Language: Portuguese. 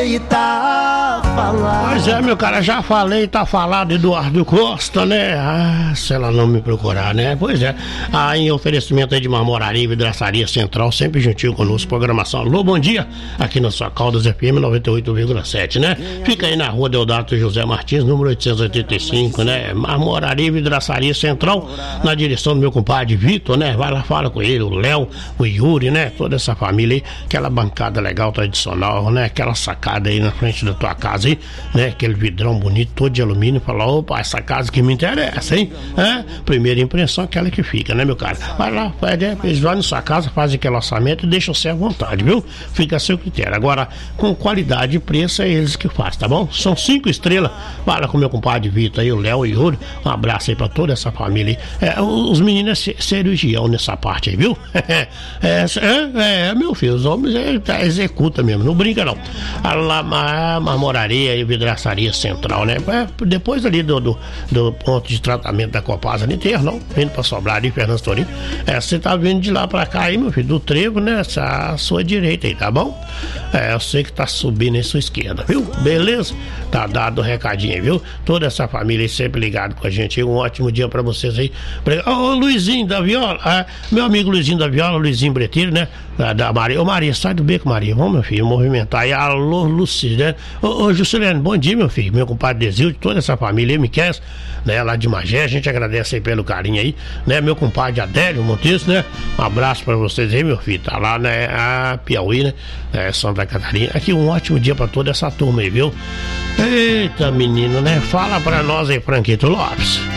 Pois é, meu cara, já falei, tá falado, Eduardo Costa, né? Ah, se ela não me procurar, né? Pois é, em oferecimento aí de Marmoraria e Vidraçaria Central, sempre juntinho conosco, programação. Alô, bom dia, aqui na sua Caldas FM 98,7, né? Fica aí na rua Deodato José Martins, número 885, né? Marmoraria e Vidraçaria Central, na direção do meu compadre Vitor, né? Vai lá, fala com ele, o Léo, o Yuri, né? Toda essa família aí, aquela bancada legal, tradicional, né? Aquela sacada aí na frente da tua casa aí, né? Aquele vidrão bonito, todo de alumínio, fala, opa, essa casa que me interessa, hein? Primeira impressão, aquela que fica, né, meu cara? Vai lá, eles vão na sua casa, fazem aquele orçamento e deixam você à vontade, viu? Fica a seu critério. Agora, com qualidade e preço, é eles que fazem, tá bom? São 5 estrelas. Fala com meu compadre Vitor aí, o Léo e o Yuri. Um abraço aí pra toda essa família aí. Os meninos é cirurgião nessa parte aí, viu? Meu filho, os homens executa mesmo, não brinca não. A Marmoraria e Vidraçaria Central, né? Depois ali do ponto de tratamento da Copasa ali, não, vindo pra Sobrar ali, Fernando Torino. Você tá vindo de lá pra cá aí, meu filho, do trevo, né? À sua direita aí, tá bom? Eu sei que tá subindo em sua esquerda, viu? Beleza? Tá dado o recadinho aí, viu? Toda essa família aí sempre ligado com a gente. Um ótimo dia pra vocês aí. Ô, Luizinho da Viola, meu amigo Luizinho da Viola, Luizinho Breteiro, né? Da Maria. Ô, Maria, sai do beco, Maria. Vamos, meu filho, movimentar aí. Alô, Luci, né? Ô, Juscelino, bom dia, meu filho. Meu compadre Desilde, toda essa família aí, Miquel, né? Lá de Magé, a gente agradece aí pelo carinho aí, né? Meu compadre Adélio Montes, né? Um abraço pra vocês aí, meu filho. Tá lá, né? Piauí, né? Santa Catarina. Aqui um ótimo dia pra toda essa turma aí, viu? Eita, menino, né? Fala pra nós aí, Franquito Lopes.